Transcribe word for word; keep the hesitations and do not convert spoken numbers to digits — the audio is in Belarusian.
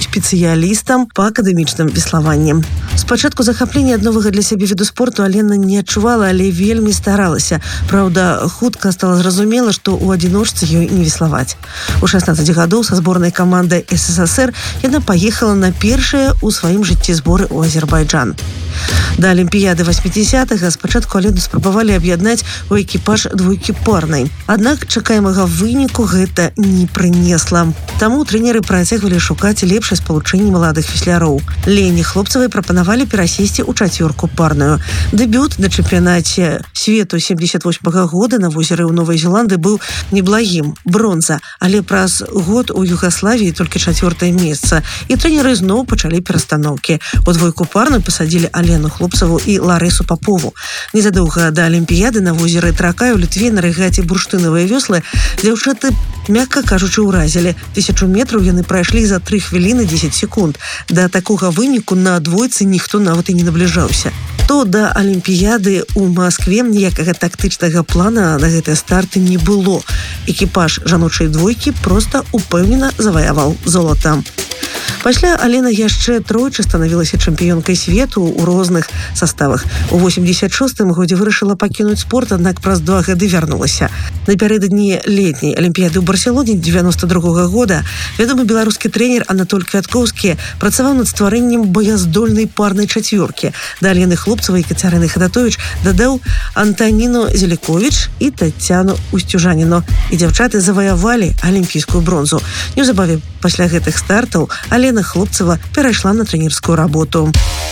спецыялістам па акадэмічным веславанні. Спачатку захаплення ад новага для сябе віду спорту Алена не адчувала, але вельмі старалася. Праўда, хутка стала зразумела, што ў адзіночцы ёй не веславаць. У шаснаццаць гадоў са зборнай камандай эс эс эс ер яна паехала на першыя ў сваім жыцці зборы ў Азербайджан. Да Алімпіяды васьмідзесятых спачатку Алену спрабавалі аб'яднаць у экіпаж двойкі парнай. Аднак чакаемага выніку гэта не прынесла. Таму трэнеры працягвалі шукаць лепшае спалучэнне маладых весляроў. Лені Хлопцавай прапанавалі перасесці ў чацвёрку парную. Дэбют на чэмпіянаце свету семьдесят восьмага года на возеры ў Новай Зеландыі быў неблагім, бронза, але праз год у Югаславіі толькі чацвёртае месца, і трэнеры зноў пачалі перастаноўкі. У двойку парную пасадзілі Алену Хлопцаву і Ларысу Папову. Незадоўга да Алімпіяды на возеры Тракай у Літве на рэгаце бурштынавыя вёслы дзяўчаты, мякка кажучы, ўразілі. Тысячу метраў яны прайшлі за тры хвіліны дзесяць секунд. Да такога выніку на двойцы ніхто нават і не набліжаўся. То да Алімпіяды ў Маскве ніякага тактычнага плана на гэтыя старты не было. Экіпаж жаночай двойкі проста упэўнена заваяваў золата. Пасля Алена яшчэ тройчы станавілася чэмпіёнкай свету ў розных составах. У восемьдесят шостым годзе вырашыла пакінуць спорт, аднак праз два гады вярнулася. Напярэдадні летняй Алімпіяды ў Барселоне девяносто другога года вядомы беларускі трэнер Анатоль Квяткоўскі працаваў над стварэннем баяздольнай парнай чацвёркі. Да Алены Хлопцавай і Кацярыны Хадатовіч дадаў Антаніну Зеліковіч і Тацяну Устюжаніну. І дзяўчаты заваявалі алімпійскую бронзу. Неўзабаве пасля гэтых стартаў Алена Хлопцава перайшла на трэнерскую работу.